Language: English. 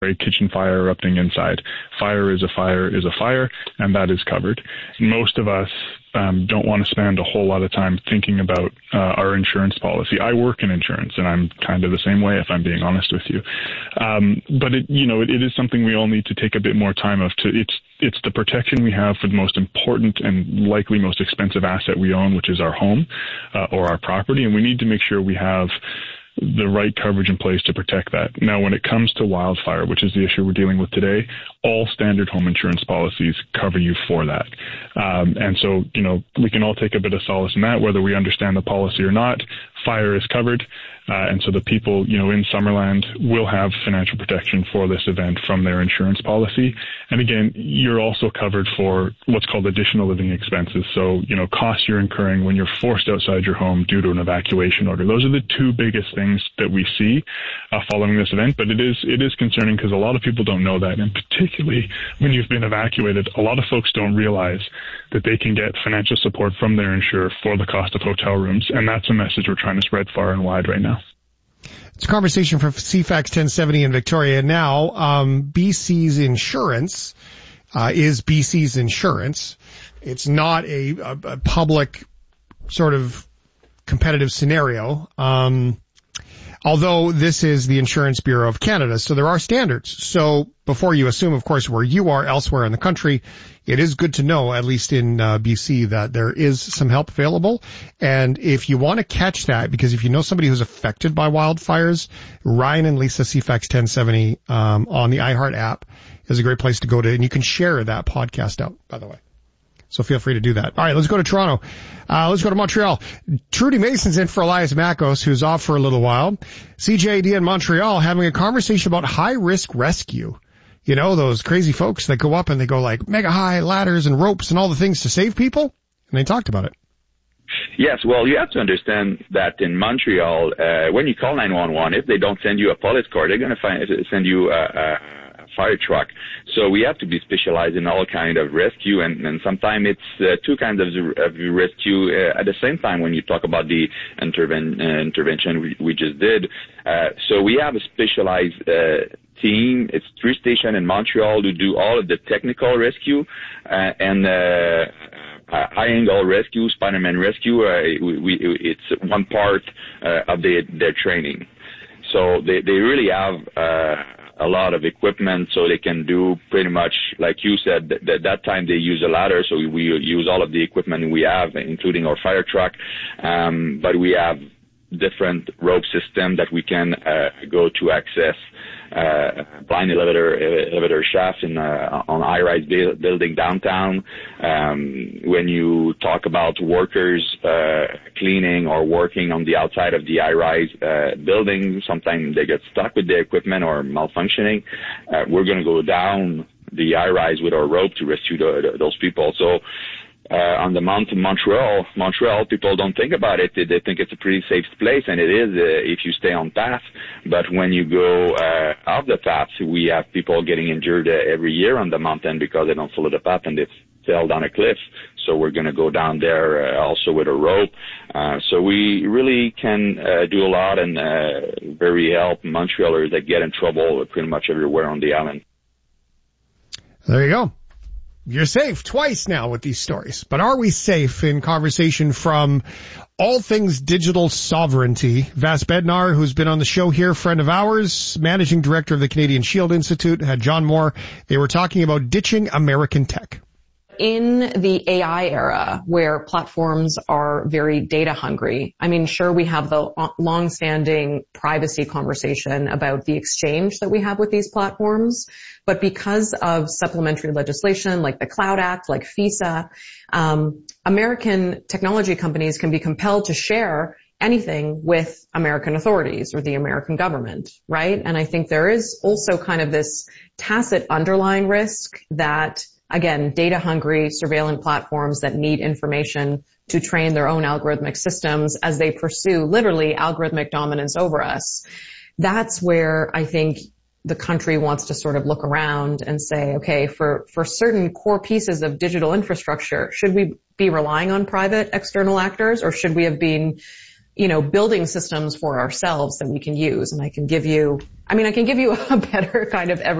a kitchen fire erupting inside. Fire is a fire is a fire, and that is covered. Most of us don't want to spend a whole lot of time thinking about our insurance policy. I work in insurance, and I'm kind of the same way, if I'm being honest with you. But it is something we all need to take a bit more time of. It's the protection we have for the most important and likely most expensive asset we own, which is our home or our property, and we need to make sure we have the right coverage in place to protect that. Now, when it comes to wildfire, which is the issue we're dealing with today, all standard home insurance policies cover you for that. And so, we can all take a bit of solace in that, whether we understand the policy or not. Fire is covered. And so the people, in Summerland will have financial protection for this event from their insurance policy. And again, you're also covered for what's called additional living expenses. So, costs you're incurring when you're forced outside your home due to an evacuation order. Those are the two biggest things that we see following this event. But it is concerning because a lot of people don't know that. And particularly when you've been evacuated, a lot of folks don't realize that they can get financial support from their insurer for the cost of hotel rooms. And that's a message we're trying to spread far and wide right now. It's a conversation from CFAX 1070 in Victoria. Now, BC's insurance is BC's insurance. It's not a public sort of competitive scenario. Although this is the Insurance Bureau of Canada, so there are standards. So before you assume, of course, where you are elsewhere in the country, it is good to know, at least in BC, that there is some help available. And if you want to catch that, because if you know somebody who's affected by wildfires, Ryan and Lisa, CFAX 1070 on the iHeart app is a great place to go to. And you can share that podcast out, by the way. So feel free to do that. All right, let's go to Toronto. Let's go to Montreal. Trudy Mason's in for Elias Makos, who's off for a little while. CJD in Montreal having a conversation about high-risk rescue. Those crazy folks that go up and they go like mega high ladders and ropes and all the things to save people. And they talked about it. Yes, well, you have to understand that in Montreal, when you call 911, if they don't send you a police car, they're going to send you a fire truck. So we have to be specialized in all kind of rescue, and sometimes it's two kinds of rescue at the same time when you talk about the intervention we just did. So we have a specialized team. It's 3 stations in Montreal to do all of the technical rescue and high-angle rescue, Spider-Man rescue. It's one part of their training. So they really have a lot of equipment, so they can do pretty much, like you said, that time they use a ladder, so we use all of the equipment we have, including our fire truck. But we have different rope system that we can go to access blind elevator shafts on high-rise building downtown. When you talk about workers cleaning or working on the outside of the high-rise building, sometimes they get stuck with the equipment or malfunctioning. We're going to go down the high-rise with our rope to rescue those people. So on the mountain Montreal, people don't think about it. They think it's a pretty safe place, and it is if you stay on path. But when you go off the path, we have people getting injured every year on the mountain because they don't follow the path and they fell down a cliff. So we're going to go down there also with a rope. So we really can do a lot and very help Montrealers that get in trouble pretty much everywhere on the island. There you go. You're safe twice now with these stories. But are we safe? In conversation from All Things Digital Sovereignty, Vas Bednar, who's been on the show here, friend of ours, managing director of the Canadian Shield Institute, had John Moore. They were talking about ditching American tech. In the AI era, where platforms are very data hungry, sure, we have the long-standing privacy conversation about the exchange that we have with these platforms, but because of supplementary legislation like the Cloud Act, like FISA, American technology companies can be compelled to share anything with American authorities or the American government, right? And I think there is also kind of this tacit underlying risk that, again, data-hungry surveillance platforms that need information to train their own algorithmic systems as they pursue literally algorithmic dominance over us. That's where I think the country wants to sort of look around and say, okay, for certain core pieces of digital infrastructure, should we be relying on private external actors, or should we have been building systems for ourselves that we can use. And I can give you a better kind of